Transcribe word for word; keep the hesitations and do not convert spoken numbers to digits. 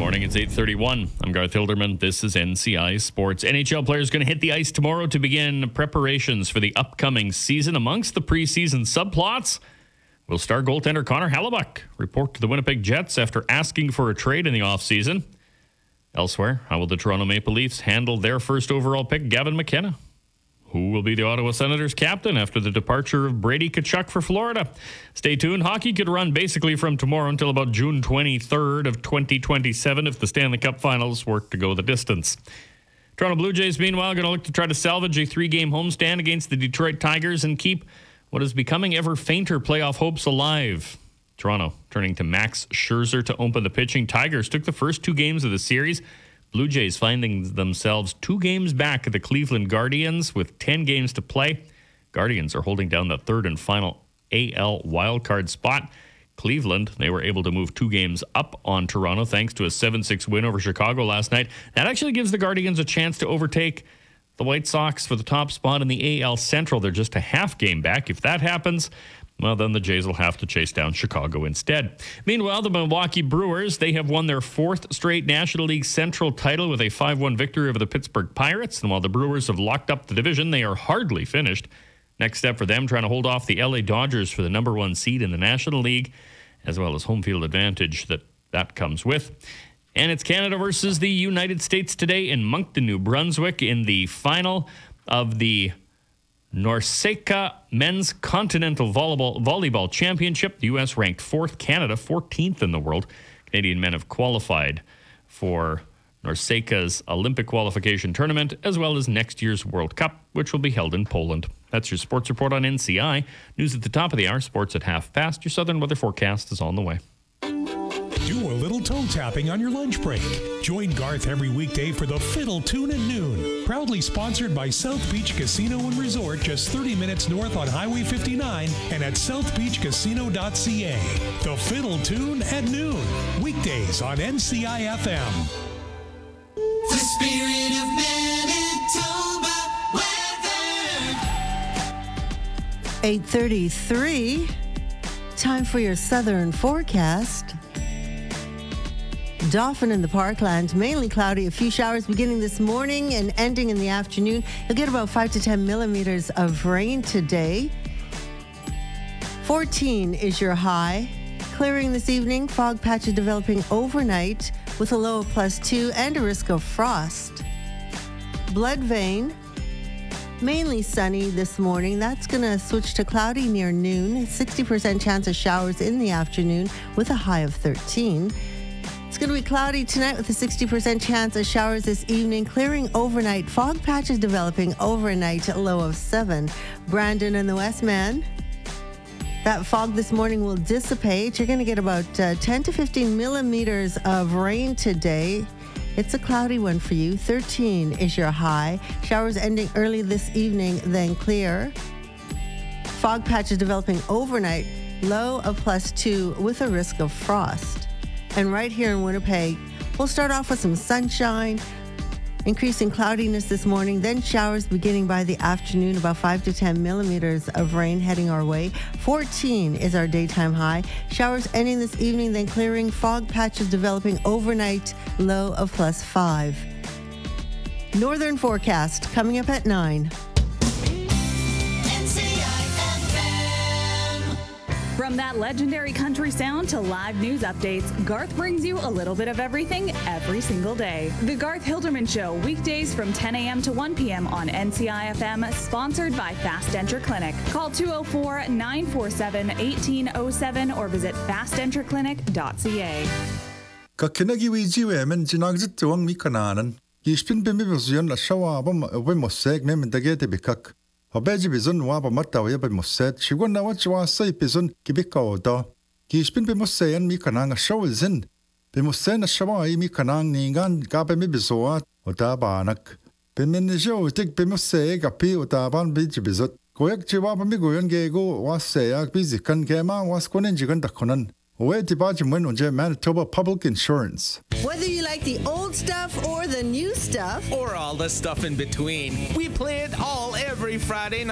morning. It's eight thirty-one. I'm Garth Hilderman. This is N C I Sports. N H L players going to hit the ice tomorrow to begin preparations for the upcoming season. Amongst the preseason subplots, will star goaltender Connor Hellebuyck report to the Winnipeg Jets after asking for a trade in the offseason. Elsewhere, how will the Toronto Maple Leafs handle their first overall pick, Gavin McKenna? Who will be the Ottawa Senators captain after the departure of Brady Tkachuk for Florida? Stay tuned. Hockey could run basically from tomorrow until about June twenty-third of twenty twenty-seven if the Stanley Cup Finals work to go the distance. Toronto Blue Jays, meanwhile, going to look to try to salvage a three-game homestand against the Detroit Tigers and keep what is becoming ever fainter playoff hopes alive. Toronto turning to Max Scherzer to open the pitching. Tigers took the first two games of the series. Blue Jays finding themselves two games back at the Cleveland Guardians with ten games to play. Guardians are holding down the third and final A L wildcard spot. Cleveland, they were able to move two games up on Toronto thanks to a seven six win over Chicago last night. That actually gives the Guardians a chance to overtake the White Sox for the top spot in the A L Central. They're just a half game back. If that happens, well, then the Jays will have to chase down Chicago instead. Meanwhile, the Milwaukee Brewers, they have won their fourth straight National League Central title with a five one victory over the Pittsburgh Pirates. And while the Brewers have locked up the division, they are hardly finished. Next step for them, trying to hold off the L A Dodgers for the number one seed in the National League, as well as home field advantage that that comes with. And it's Canada versus the United States today in Moncton, New Brunswick, in the final of the NORCECA Men's Continental Volleyball, Volleyball Championship. The U S ranked fourth, Canada fourteenth in the world. Canadian men have qualified for NORCECA's Olympic qualification tournament, as well as next year's World Cup, which will be held in Poland. That's your sports report on N C I. News at the top of the hour, sports at half past. Your southern weather forecast is on the way. Do a little toe tapping on your lunch break. Join Garth every weekday for the Fiddle Tune at noon. Proudly sponsored by South Beach Casino and Resort, just thirty minutes north on Highway fifty-nine and at south beach casino dot c a. The Fiddle Tune at noon. Weekdays on N C I F M. The spirit of Manitoba weather. eight thirty-three. Time for your southern forecast. Dauphin in the Parklands, mainly cloudy. A few showers beginning this morning and ending in the afternoon. You'll get about five to ten millimeters of rain today. fourteen is your high. Clearing this evening, fog patches developing overnight with a low of plus two and a risk of frost. Bloodvein, mainly sunny this morning. That's going to switch to cloudy near noon. sixty percent chance of showers in the afternoon with a high of thirteen. It's going to be cloudy tonight with a sixty percent chance of showers this evening. Clearing overnight. Fog patches developing overnight, a low of seven. Brandon and the Westman. That fog this morning will dissipate. You're going to get about uh, ten to fifteen millimeters of rain today. It's a cloudy one for you. thirteen is your high. Showers ending early this evening, then clear. Fog patches developing overnight. Low of plus two with a risk of frost. And right here in Winnipeg, we'll start off with some sunshine, increasing cloudiness this morning, then showers beginning by the afternoon, about five to ten millimeters of rain heading our way. fourteen is our daytime high. Showers ending this evening, then clearing. Fog patches developing overnight, low of plus five. Northern forecast coming up at nine. From that legendary country sound to live news updates, Garth brings you a little bit of everything every single day. The Garth Hilderman Show, weekdays from ten a.m. to one p.m. on N C I F M, sponsored by Fast Denture Clinic. Call two oh four, nine four seven, one eight oh seven or visit fast denture clinic dot c a. Kakinagi wijiwe men jinagzit tuwang mikananan. Gishpin bimibuzyon la shawabam wimoseg mem dagete bikak. Habeji bizon waba mataw ya bimoset. Shiwan na wachwa say bizon kibikaw da. Gishpin bimoseyan mikanang shawzin. Bimosen shawai mikanang ningan gabe mibizoat odabanak. Biminjo tik bimoseg api odaban bijibizot. Koyak chiwaba migoyan gego was sayak bizikan gema was konenjigan dakonan. Manitoba Public Insurance. Whether you like the old stuff or the new stuff, or all the stuff in between, we play it all every Friday night.